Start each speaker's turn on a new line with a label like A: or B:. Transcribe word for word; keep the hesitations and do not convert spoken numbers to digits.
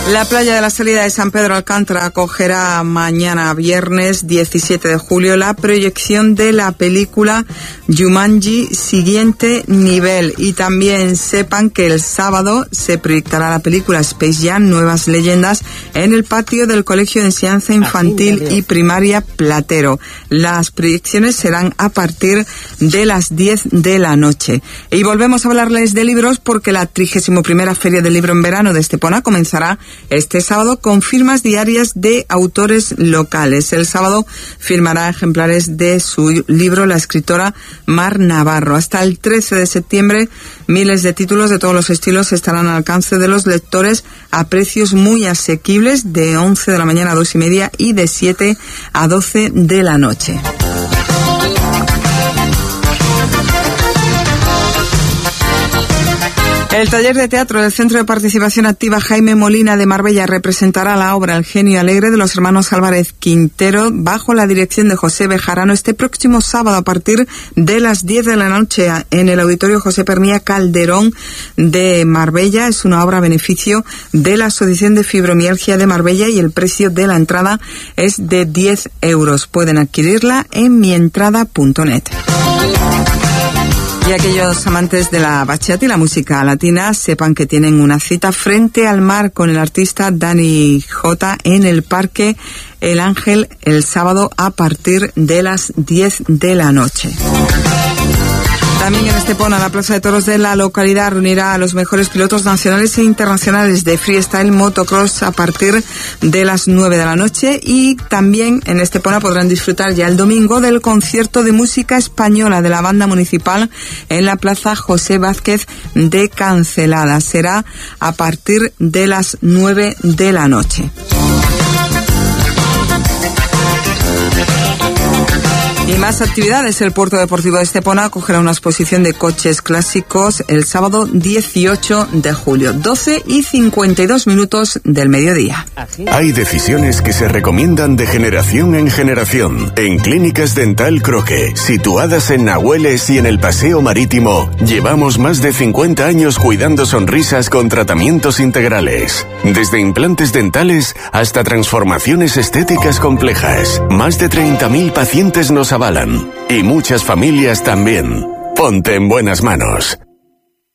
A: La playa de la salida de San Pedro Alcántara acogerá mañana viernes diecisiete de julio la proyección de la película Jumanji Siguiente Nivel, y también sepan que el sábado se proyectará la película Space Jam Nuevas Leyendas en el patio del Colegio de Enseñanza Infantil y Primaria Platero. Las proyecciones serán a partir de las diez de la noche. Y volvemos a hablarles de libros porque la trigésima primera Feria del Libro en Verano de Estepona comenzará este sábado con firmas diarias de autores locales. El sábado firmará ejemplares de su libro la escritora Mar Navarro. Hasta el trece de septiembre, miles de títulos de todos los estilos estarán al alcance de los lectores a precios muy asequibles, de once de la mañana a dos y media y de siete a doce de la noche. El taller de teatro del Centro de Participación Activa Jaime Molina de Marbella representará la obra El genio alegre de los hermanos Álvarez Quintero bajo la dirección de José Bejarano este próximo sábado a partir de las diez de la noche en el Auditorio José Pernía Calderón de Marbella. Es una obra a beneficio de la Asociación de Fibromialgia de Marbella y el precio de la entrada es de diez euros. Pueden adquirirla en mientrada punto net. Y aquellos amantes de la bachata y la música latina sepan que tienen una cita frente al mar con el artista Dani J en el Parque El Ángel el sábado a partir de las diez de la noche. También en Estepona, la Plaza de Toros de la localidad reunirá a los mejores pilotos nacionales e internacionales de freestyle motocross a partir de las nueve de la noche, y también en Estepona podrán disfrutar ya el domingo del concierto de música española de la banda municipal en la Plaza José Vázquez de Cancelada. Será a partir de las nueve de la noche. Y más actividades. El Puerto Deportivo de Estepona acogerá una exposición de coches clásicos el sábado dieciocho de julio, doce y cincuenta y dos minutos del mediodía.
B: Hay decisiones que se recomiendan de generación en generación. En Clínicas Dental Croque, situadas en Nahueles y en el Paseo Marítimo, llevamos más de cincuenta años cuidando sonrisas con tratamientos integrales. Desde implantes dentales hasta transformaciones estéticas complejas. Más de treinta mil pacientes nos avalan. Y muchas familias también. Ponte en buenas manos.